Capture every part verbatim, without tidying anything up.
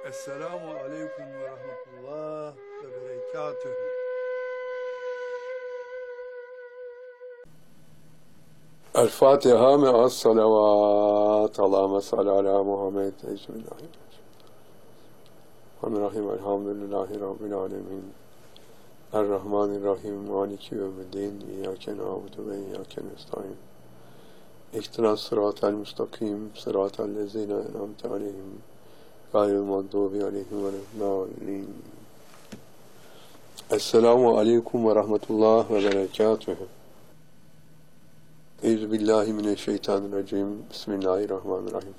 Esselamu aleyküm ve rahmetullah ve berekatühü. El Fatiha me'as salavat. Allahümme salli ala Muhammed. Bismillahirrahmanirrahim. Elhamdülillahi Rabbil alemin. Errahmanirrahim. Maliki yevmiddin. İyyâke na'budu ve iyyâke nestaîn. İhtinas sıratel müstakim. Sıratel lezîne en'amte aleyhim. Gayril mağdubi aleyhim veleddâllîn. Esselamu aleyküm ve rahmetullah ve berekatühü. Euzubillahimineşşeytanirracim. Bismillahirrahmanirrahim.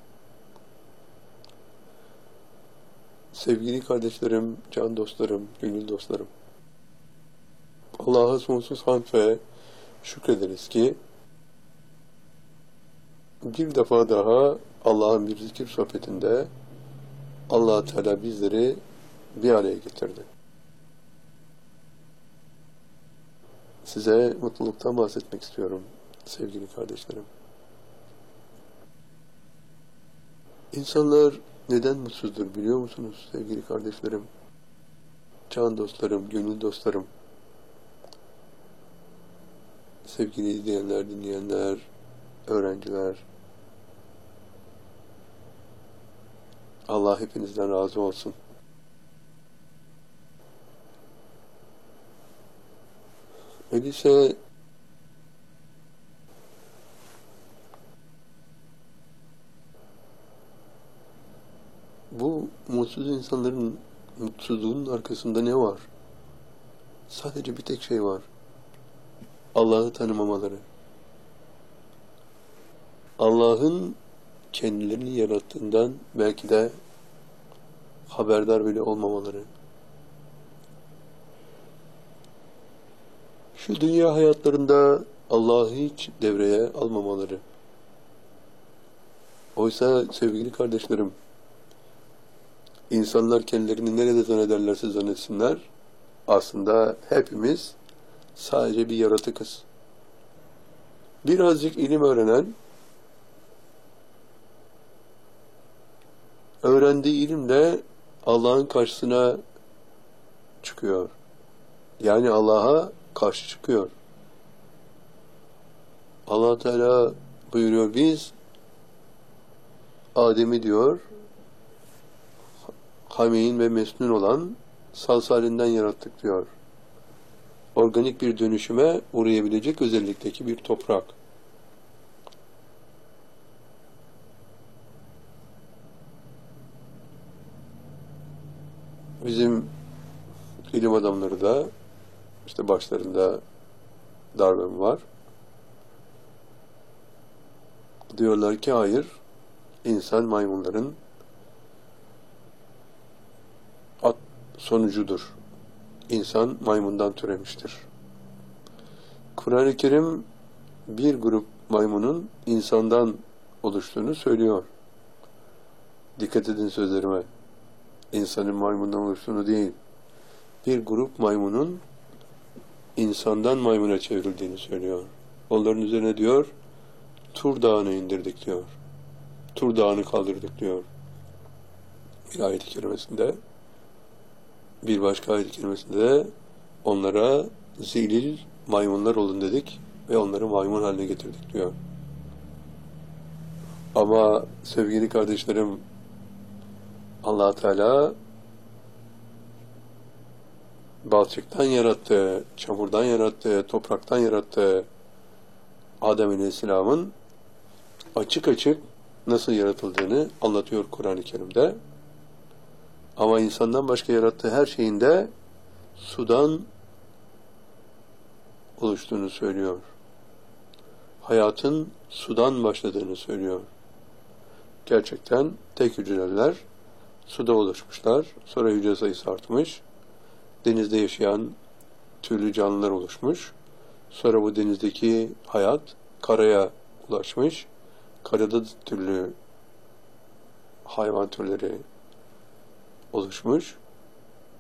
Sevgili kardeşlerim, can dostlarım, gönül dostlarım. Allah'a sonsuz hamd ve şükrederiz ki bir defa daha Allah'ın bir zikir sohbetinde Allah Teala bizleri bir araya getirdi. Size mutluluktan bahsetmek istiyorum sevgili kardeşlerim. İnsanlar neden mutsuzdur biliyor musunuz sevgili kardeşlerim? Can dostlarım, gönül dostlarım, sevgili izleyenler, dinleyenler, öğrenciler, Allah hepinizden razı olsun. Öyleyse bu mutsuz insanların mutsuzluğunun arkasında ne var? Sadece bir tek şey var. Allah'ı tanımamaları. Allah'ın kendilerini yarattığından belki de haberdar bile olmamaları. Şu dünya hayatlarında Allah'ı hiç devreye almamaları. Oysa sevgili kardeşlerim, insanlar kendilerini nerede zannederlerse zannetsinler, aslında hepimiz sadece bir yaratıkız. Birazcık ilim öğrenen, öğrendiği ilimle Allah'ın karşısına çıkıyor. Yani Allah'a karşı çıkıyor. Allah Teala buyuruyor, biz Adem'i diyor hameyin ve mesnun olan salsalinden yarattık diyor. Organik bir dönüşüme uğrayabilecek özellikteki bir toprak. Bizim ilim adamları da işte başlarında Darwin var. Diyorlar ki hayır, insan maymunların at sonucudur. İnsan maymundan türemiştir. Kur'an-ı Kerim bir grup maymunun insandan oluştuğunu söylüyor. Dikkat edin sözlerime. İnsanın maymundan oluştuğunu değil, bir grup maymunun insandan maymuna çevrildiğini söylüyor. Onların üzerine diyor, Tur Dağı'nı indirdik diyor. Tur Dağı'nı kaldırdık diyor. Bir ayet-i kerimesinde, bir başka ayet-i kerimesinde de onlara zilil maymunlar olun dedik ve onları maymun haline getirdik diyor. Ama sevgili kardeşlerim, Allah Teala balçıktan yarattı, çamurdan yarattı, topraktan yarattı. Adem Aleyhisselam'ın açık açık nasıl yaratıldığını anlatıyor Kur'an-ı Kerim'de. Ama insandan başka yarattığı her şeyin de sudan oluştuğunu söylüyor. Hayatın sudan başladığını söylüyor. Gerçekten tek hücreler suda oluşmuşlar. Sonra hücre sayısı artmış. Denizde yaşayan türlü canlılar oluşmuş. Sonra bu denizdeki hayat karaya ulaşmış. Karada türlü hayvan türleri oluşmuş.